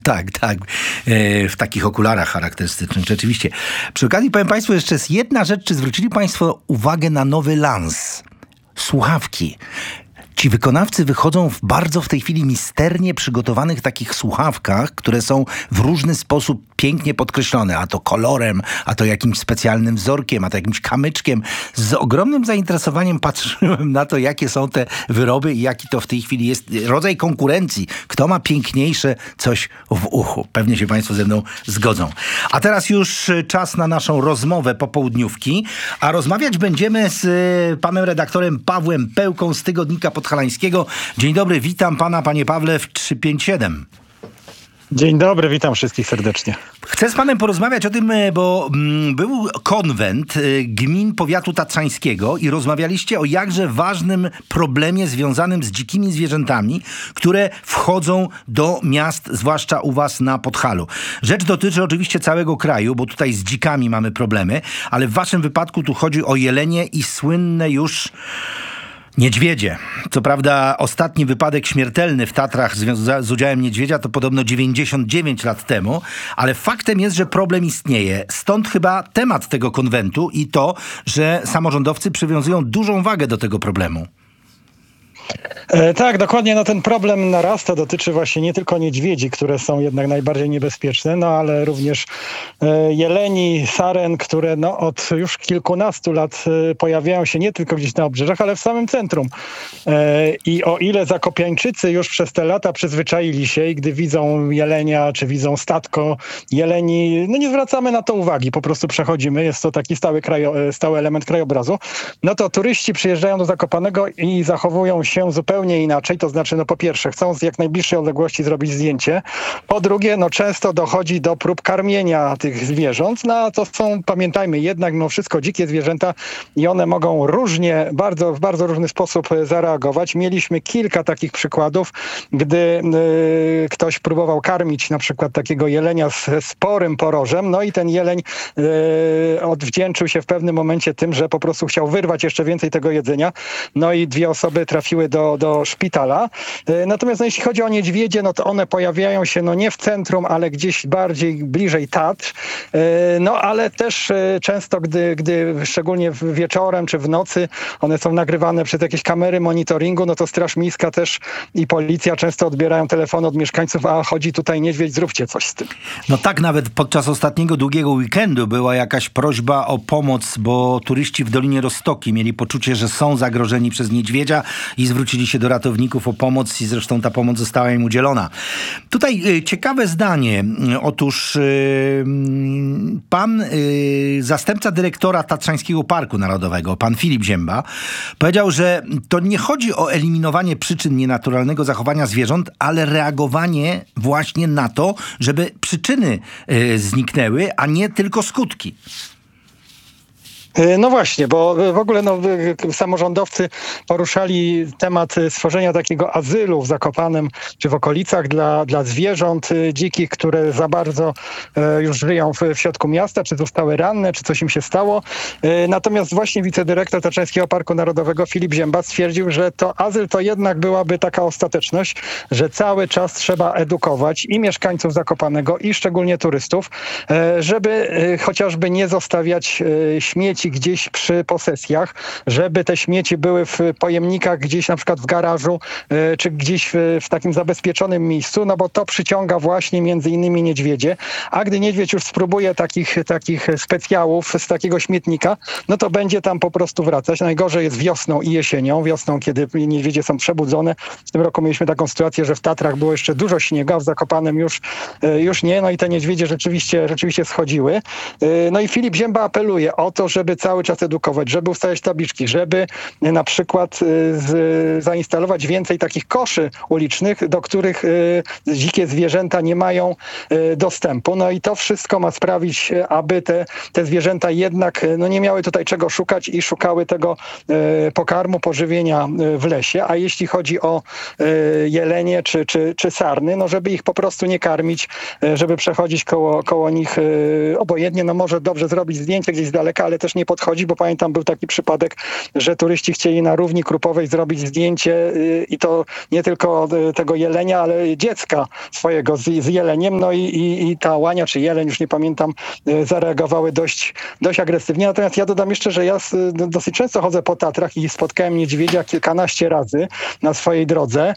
Tak, tak. W takich okularach charakterystycznych, rzeczywiście. Przy okazji powiem Państwu, jeszcze jest jedna rzecz. Czy zwrócili Państwo uwagę na nowy lans? Słuchawki. Ci wykonawcy wychodzą bardzo w tej chwili misternie przygotowanych takich słuchawkach, które są w różny sposób pięknie podkreślone. A to kolorem, a to jakimś specjalnym wzorkiem, a to jakimś kamyczkiem. Z ogromnym zainteresowaniem patrzyłem na to, jakie są te wyroby i jaki to w tej chwili jest rodzaj konkurencji. Kto ma piękniejsze coś w uchu. Pewnie się Państwo ze mną zgodzą. A teraz już czas na naszą rozmowę popołudniówki. A rozmawiać będziemy z panem redaktorem Pawłem Pełką z Tygodnika Podhalańskiego. Dzień dobry, witam pana, panie Pawle, w 357. Dzień dobry, witam wszystkich serdecznie. Chcę z panem porozmawiać o tym, bo był konwent gmin powiatu tatrzańskiego i rozmawialiście o jakże ważnym problemie związanym z dzikimi zwierzętami, które wchodzą do miast, zwłaszcza u was na Podhalu. Rzecz dotyczy oczywiście całego kraju, bo tutaj z dzikami mamy problemy, ale w waszym wypadku tu chodzi o jelenie i słynne już niedźwiedzie. Co prawda ostatni wypadek śmiertelny w Tatrach z udziałem niedźwiedzia to podobno 99 lat temu, ale faktem jest, że problem istnieje. Stąd chyba temat tego konwentu i to, że samorządowcy przywiązują dużą wagę do tego problemu. Tak, dokładnie. No ten problem narasta, dotyczy właśnie nie tylko niedźwiedzi, które są jednak najbardziej niebezpieczne, no ale również jeleni, saren, które no od już kilkunastu lat pojawiają się nie tylko gdzieś na obrzeżach, ale w samym centrum. I o ile zakopiańczycy już przez te lata przyzwyczaili się i gdy widzą jelenia, czy widzą statko jeleni, no nie zwracamy na to uwagi, po prostu przechodzimy, jest to taki stały element krajobrazu, no to turyści przyjeżdżają do Zakopanego i zachowują się zupełnie inaczej, to znaczy no po pierwsze chcą z jak najbliższej odległości zrobić zdjęcie, po drugie no często dochodzi do prób karmienia tych zwierząt, no a to są, pamiętajmy jednak mimo wszystko dzikie zwierzęta i one mogą różnie, w bardzo różny sposób zareagować. Mieliśmy kilka takich przykładów, gdy ktoś próbował karmić na przykład takiego jelenia z sporym porożem, no i ten jeleń odwdzięczył się w pewnym momencie tym, że po prostu chciał wyrwać jeszcze więcej tego jedzenia, no i dwie osoby trafiły do szpitala. Natomiast no, jeśli chodzi o niedźwiedzie, no to one pojawiają się no nie w centrum, ale gdzieś bardziej bliżej Tatr. No ale też często, gdy szczególnie wieczorem czy w nocy one są nagrywane przez jakieś kamery monitoringu, no to Straż Miejska też i policja często odbierają telefony od mieszkańców, a chodzi tutaj niedźwiedź, zróbcie coś z tym. No tak, nawet podczas ostatniego długiego weekendu była jakaś prośba o pomoc, bo turyści w Dolinie Roztoki mieli poczucie, że są zagrożeni przez niedźwiedzia i zwrócili się do ratowników o pomoc i zresztą ta pomoc została im udzielona. Tutaj ciekawe zdanie. Otóż pan zastępca dyrektora Tatrzańskiego Parku Narodowego, pan Filip Zięba, powiedział, że to nie chodzi o eliminowanie przyczyn nienaturalnego zachowania zwierząt, ale reagowanie właśnie na to, żeby przyczyny zniknęły, a nie tylko skutki. No właśnie, bo w ogóle samorządowcy poruszali temat stworzenia takiego azylu w Zakopanem czy w okolicach dla zwierząt dzikich, które za bardzo już żyją w środku miasta, czy zostały ranne, czy coś im się stało. Natomiast właśnie wicedyrektor Tatrzańskiego Parku Narodowego Filip Zięba stwierdził, że to azyl to jednak byłaby taka ostateczność, że cały czas trzeba edukować i mieszkańców Zakopanego, i szczególnie turystów, żeby chociażby nie zostawiać śmieci gdzieś przy posesjach, żeby te śmieci były w pojemnikach gdzieś na przykład w garażu, czy gdzieś w takim zabezpieczonym miejscu, no bo to przyciąga właśnie między innymi niedźwiedzie, a gdy niedźwiedź już spróbuje takich specjałów z takiego śmietnika, no to będzie tam po prostu wracać. Najgorzej jest wiosną i jesienią. Wiosną, kiedy niedźwiedzie są przebudzone. W tym roku mieliśmy taką sytuację, że w Tatrach było jeszcze dużo śniegu, a w Zakopanem już nie. No i te niedźwiedzie rzeczywiście schodziły. No i Filip Zięba apeluje o to, żeby cały czas edukować, żeby ustawiać tabliczki, żeby na przykład zainstalować więcej takich koszy ulicznych, do których dzikie zwierzęta nie mają dostępu. No i to wszystko ma sprawić, aby te zwierzęta jednak nie miały tutaj czego szukać i szukały tego pokarmu, pożywienia w lesie. A jeśli chodzi o jelenie czy sarny, no żeby ich po prostu nie karmić, żeby przechodzić koło nich obojętnie, no może dobrze zrobić zdjęcie gdzieś z daleka, ale też nie podchodzi, bo pamiętam, był taki przypadek, że turyści chcieli na równi Krupowej zrobić zdjęcie i to nie tylko tego jelenia, ale dziecka swojego z jeleniem, no i ta łania czy jeleń, już nie pamiętam, zareagowały dość agresywnie. Natomiast ja dodam jeszcze, że ja dosyć często chodzę po Tatrach i spotkałem niedźwiedzia kilkanaście razy na swojej drodze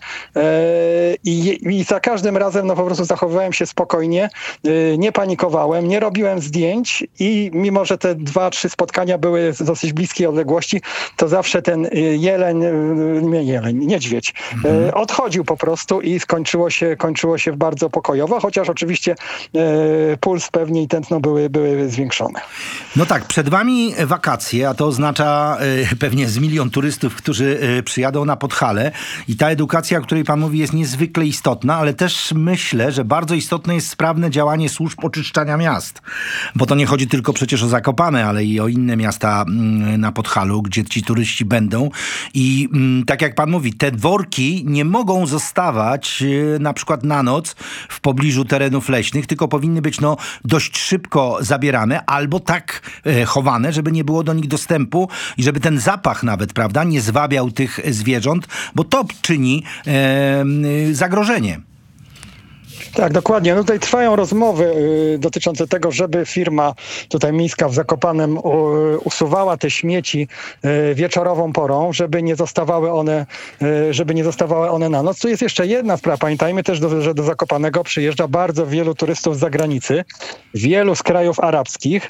i za każdym razem no po prostu zachowywałem się spokojnie, nie panikowałem, nie robiłem zdjęć i mimo, że te 2-3 spotkania były z dosyć bliskiej odległości, to zawsze ten niedźwiedź odchodził po prostu i kończyło się bardzo pokojowo, chociaż oczywiście puls pewnie i tętno były zwiększone. No tak, przed wami wakacje, a to oznacza pewnie z 1 milion turystów, którzy przyjadą na Podhale i ta edukacja, o której pan mówi, jest niezwykle istotna, ale też myślę, że bardzo istotne jest sprawne działanie służb oczyszczania miast, bo to nie chodzi tylko przecież o Zakopane, ale i o inne miasta na Podhalu, gdzie ci turyści będą i tak jak pan mówi, te dworki nie mogą zostawać na przykład na noc w pobliżu terenów leśnych, tylko powinny być dość szybko zabierane albo tak chowane, żeby nie było do nich dostępu i żeby ten zapach nawet, prawda, nie zwabiał tych zwierząt, bo to czyni zagrożenie. Tak, dokładnie. No tutaj trwają rozmowy dotyczące tego, żeby firma tutaj miejska w Zakopanem usuwała te śmieci wieczorową porą, żeby nie zostawały one na noc. Tu jest jeszcze jedna sprawa. Pamiętajmy też, że do Zakopanego przyjeżdża bardzo wielu turystów z zagranicy, wielu z krajów arabskich.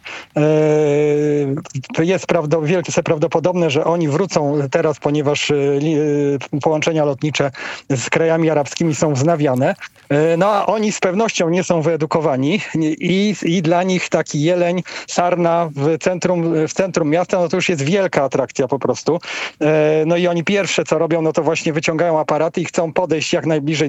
Jest wielce prawdopodobne, że oni wrócą teraz, ponieważ połączenia lotnicze z krajami arabskimi są wznawiane. No a oni z pewnością nie są wyedukowani i dla nich taki jeleń, sarna w centrum miasta, no to już jest wielka atrakcja po prostu. No i oni pierwsze co robią, no to właśnie wyciągają aparaty i chcą podejść jak najbliżej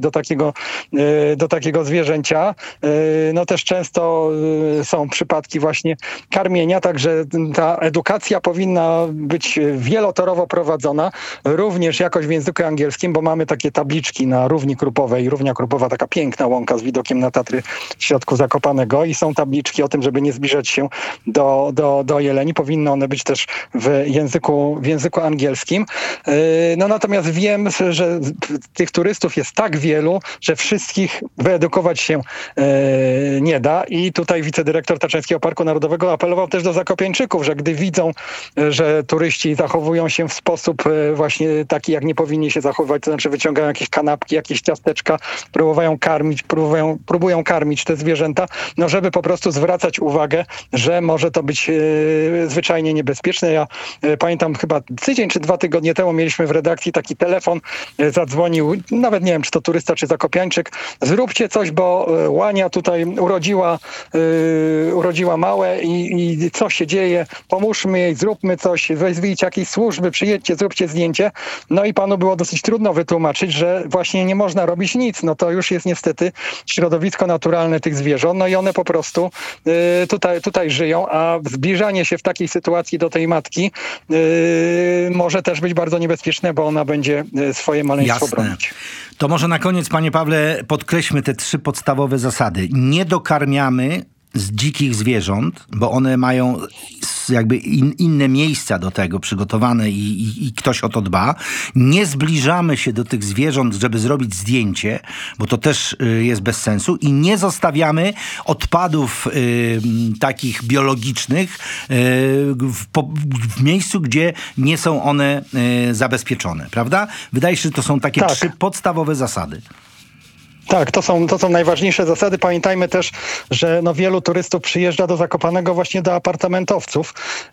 do takiego zwierzęcia. No też często są przypadki właśnie karmienia, także ta edukacja powinna być wielotorowo prowadzona, również jakoś w języku angielskim, bo mamy takie tabliczki na równi Krupowej. Równia Krupowa, taka piękna łąka z widokiem na Tatry w środku Zakopanego i są tabliczki o tym, żeby nie zbliżać się do jeleni. Powinny one być też w języku angielskim. No natomiast wiem, że tych turystów jest tak wielu, że wszystkich wyedukować się nie da i tutaj wicedyrektor Tatrzańskiego Parku Narodowego apelował też do zakopiańczyków, że gdy widzą, że turyści zachowują się w sposób właśnie taki, jak nie powinni się zachowywać, to znaczy wyciągają jakieś kanapki, jakieś ciasteczka, próbują karmić te zwierzęta, no żeby po prostu zwracać uwagę, że może to być zwyczajnie niebezpieczne. Ja pamiętam chyba tydzień czy 2 tygodnie temu mieliśmy w redakcji taki telefon, zadzwonił, nawet nie wiem, czy to turysta, czy zakopiańczyk, zróbcie coś, bo łania tutaj urodziła małe i co się dzieje, pomóżmy jej, zróbmy coś, wezwijcie jakieś służby, przyjedźcie, zróbcie zdjęcie. No i panu było dosyć trudno wytłumaczyć, że właśnie nie można robić nic, no to już jest niestety środowisko naturalne tych zwierząt, no i one po prostu tutaj żyją, a zbliżanie się w takiej sytuacji do tej matki może też być bardzo niebezpieczne, bo ona będzie swoje maleństwo bronić. To może na koniec, panie Pawle, podkreślmy te 3 podstawowe zasady. Nie dokarmiamy z dzikich zwierząt, bo one mają jakby inne miejsca do tego przygotowane i ktoś o to dba. Nie zbliżamy się do tych zwierząt, żeby zrobić zdjęcie, bo to też jest bez sensu i nie zostawiamy odpadów takich biologicznych w miejscu, gdzie nie są one zabezpieczone, prawda? Wydaje się, że to są takie 3 podstawowe zasady. Tak, to są najważniejsze zasady. Pamiętajmy też, że wielu turystów przyjeżdża do Zakopanego właśnie do apartamentowców.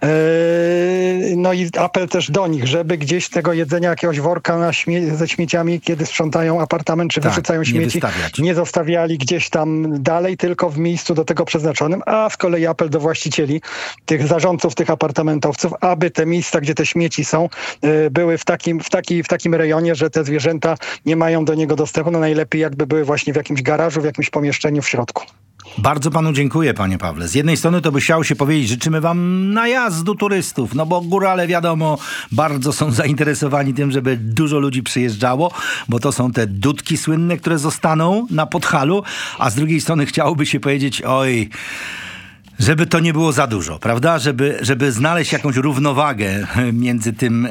No i apel też do nich, żeby gdzieś tego jedzenia, jakiegoś worka ze śmieciami, kiedy sprzątają apartament czy wyrzucają śmieci, nie zostawiali gdzieś tam dalej, tylko w miejscu do tego przeznaczonym. A z kolei apel do właścicieli, tych zarządców tych apartamentowców, aby te miejsca, gdzie te śmieci są, były w takim rejonie, że te zwierzęta nie mają do niego dostępu. No najlepiej jakby były właśnie w jakimś garażu, w jakimś pomieszczeniu w środku. Bardzo panu dziękuję, panie Pawle. Z jednej strony to by chciało się powiedzieć, życzymy wam najazdu turystów, no bo górale wiadomo, bardzo są zainteresowani tym, żeby dużo ludzi przyjeżdżało, bo to są te dudki słynne, które zostaną na Podhalu, a z drugiej strony chciałoby się powiedzieć, Żeby to nie było za dużo, prawda? Żeby znaleźć jakąś równowagę między tym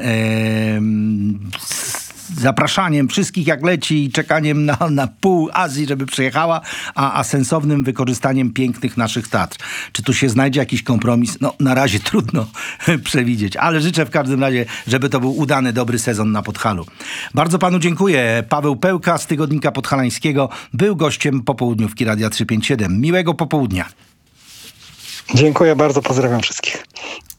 zapraszaniem wszystkich jak leci i czekaniem na pół Azji, żeby przyjechała, a sensownym wykorzystaniem pięknych naszych Tatr. Czy tu się znajdzie jakiś kompromis? No, na razie trudno przewidzieć, ale życzę w każdym razie, żeby to był udany, dobry sezon na Podhalu. Bardzo panu dziękuję. Paweł Pełka z Tygodnika Podhalańskiego był gościem Popołudniówki Radia 357. Miłego popołudnia. Dziękuję bardzo, pozdrawiam wszystkich.